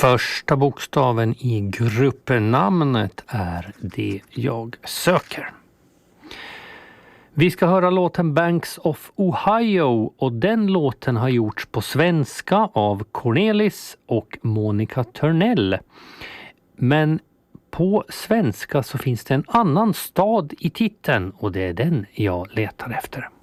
Första bokstaven i gruppnamnet är det jag söker. Vi ska höra låten Banks of Ohio och den låten har gjorts på svenska av Cornelis och Monica Törnell. Men på svenska så finns det en annan stad i titeln och det är den jag letar efter.